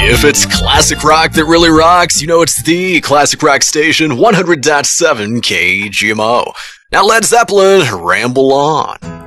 If it's classic rock that really rocks, you know it's the Classic Rock Station, 100.7 KGMO. Now Led Zeppelin, ramble on.